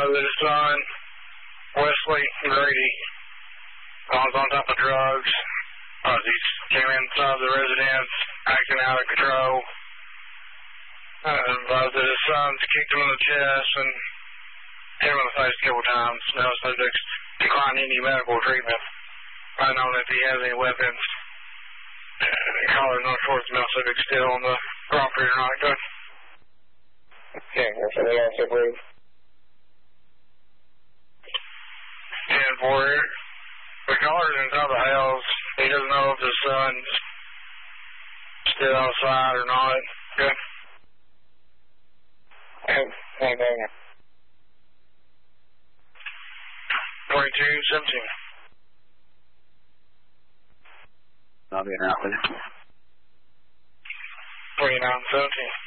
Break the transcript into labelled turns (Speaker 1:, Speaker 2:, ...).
Speaker 1: that his son, Wesley Grady, was on top of drugs. He came inside the residence, acting out of control. Advised that his sons kicked him in the chest and hit him in the face a couple times. Now subjects declined any medical treatment. I don't know if he has any weapons. Collar no shorts, male subject still on the property or not. Good.
Speaker 2: Okay, that's the answer, please.
Speaker 1: And for the collar's inside the house. He doesn't know if his son's still outside or not. Good.
Speaker 2: Okay.
Speaker 1: 2217.
Speaker 3: I'll be in route with you.
Speaker 1: 2917.